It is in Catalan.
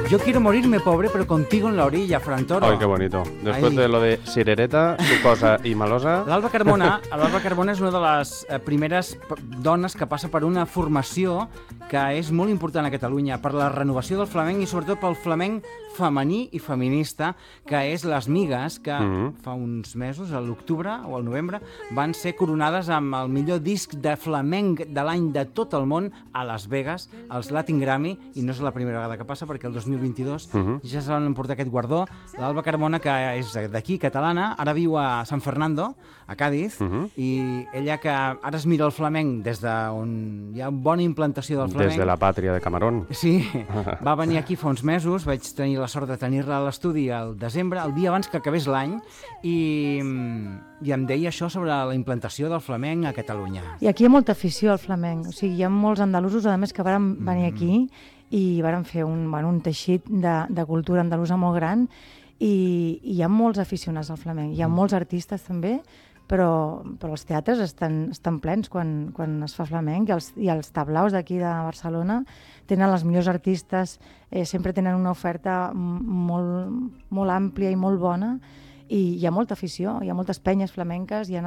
Yo quiero morirme pobre, pero contigo en la orilla, Fran Toro. Ay, qué bonito. Después de lo de Cirereta, Sucosa i Malosa... L'Alba Carbona és una de les primeres dones que passa per una formació que és molt important a Catalunya per la renovació del flamenc i sobretot pel flamenc femení i feminista, que és Les Migues, que fa uns mesos, a l'octubre o al novembre, van ser coronades amb el millor disc de flamenc de l'any de tot el món a Las Vegas, als Latin Grammy, i no és la primera vegada que passa perquè el 2022 ja se van emportar aquest guardó. L'Alba Carbona, que és d'aquí, catalana, ara viu a San Fernando, a Cádiz, i ella que ara es mira el flamenc des d'on hi ha bona implantació del flamenc. Des de la pàtria de Camarón. Sí, va venir aquí fa uns mesos, vaig tenir la sort de tenir-la a l'estudi al desembre, el dia abans que acabés l'any, i em deia això sobre la implantació del flamenc a Catalunya. I aquí hi ha molta afició al flamenc, o sigui, hi ha molts andalusos, a més, que varen venir aquí i varen fer un teixit de cultura andalusa molt gran i hi ha molts aficionats al flamenc. Hi ha molts artistes també, però els teatres estan plens quan es fa flamenc i els tablaus d'aquí de Barcelona tenen els millors artistes, sempre tenen una oferta molt àmplia i molt bona i hi ha molta afició, hi ha moltes penyes flamenques, hi ha